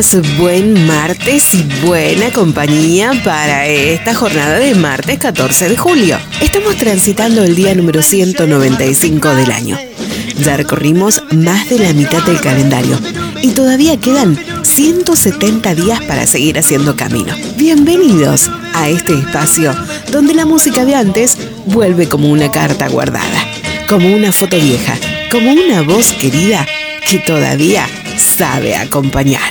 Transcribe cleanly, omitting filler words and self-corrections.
días, buen martes y buena compañía para esta jornada de martes 14 de julio. Estamos transitando el día número 195 del año. Ya recorrimos más de la mitad del calendario y todavía quedan 170 días para seguir haciendo camino. Bienvenidos a este espacio donde la música de antes vuelve como una carta guardada, como una foto vieja, como una voz querida que todavía sabe acompañar.